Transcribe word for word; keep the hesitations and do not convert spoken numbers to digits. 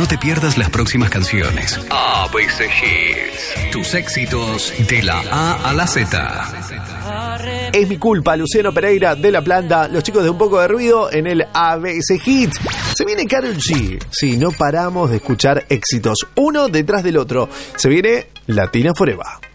te pierdas las próximas canciones. A B C Hits. Tus éxitos de la A a la Z. Es mi culpa, Luciano Pereira de La Planta, los chicos de Un Poco de Ruido en el A B C Hits. Se viene Karol G. Sí, no paramos de escuchar éxitos, uno detrás del otro. Se viene Latina Forever.